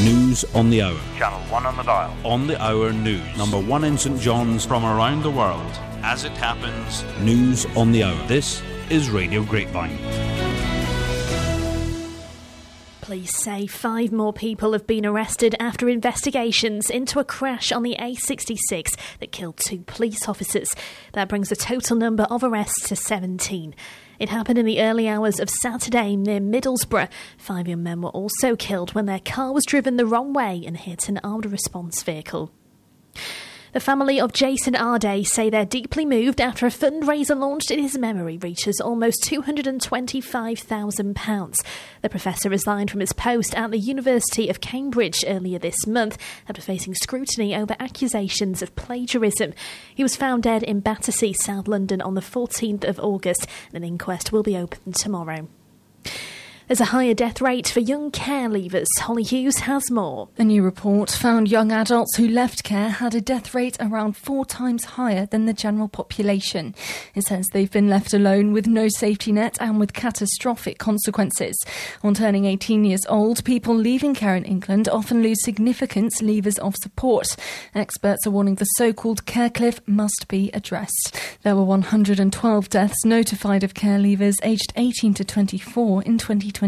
News on the Hour. Channel 1 on the dial. On the Hour News. Number 1 in St John's. From around the world. As it happens. News on the Hour. This is Radio Grapevine. Police say 5 more people have been arrested after investigations into a crash on the A66 that killed 2 police officers. That brings the total number of arrests to 17. It happened in the early hours of Saturday near Middlesbrough. 5 young men were also killed when their car was driven the wrong way and hit an armed response vehicle. The family of Jason Arday say they're deeply moved after a fundraiser launched in his memory reaches almost £225,000. The professor resigned from his post at the University of Cambridge earlier this month after facing scrutiny over accusations of plagiarism. He was found dead in Battersea, South London on the 14th of August, and an inquest will be opened tomorrow. There's a higher death rate for young care leavers. Holly Hughes has more. A new report found young adults who left care had a death rate around 4 times higher than the general population. It says they've been left alone with no safety net and with catastrophic consequences. On turning 18 years old, people leaving care in England often lose significant levers of support. Experts are warning the so-called care cliff must be addressed. There were 112 deaths notified of care leavers aged 18 to 24 in 2025.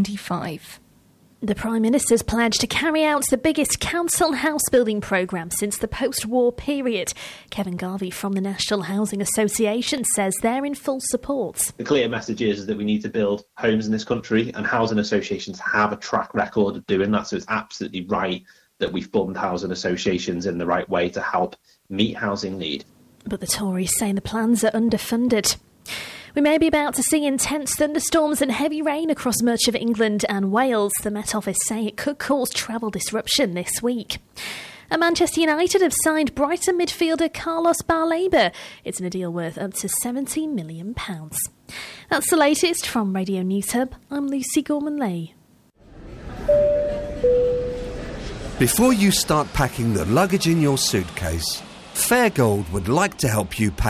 The Prime Minister's pledged to carry out the biggest council house building programme since the post-war period. Kevin Garvey from the National Housing Association says they're in full support. The clear message is that we need to build homes in this country, and housing associations have a track record of doing that, so it's absolutely right that we fund housing associations in the right way to help meet housing need. But the Tories say the plans are underfunded. We may be about to see intense thunderstorms and heavy rain across much of England and Wales. The Met Office say it could cause travel disruption this week. And Manchester United have signed Brighton midfielder Carlos Baleba. It's in a deal worth up to £70 million. That's the latest from Radio News Hub. I'm Lucy Gorman-Leigh. Before you start packing the luggage in your suitcase, Fairgold would like to help you pack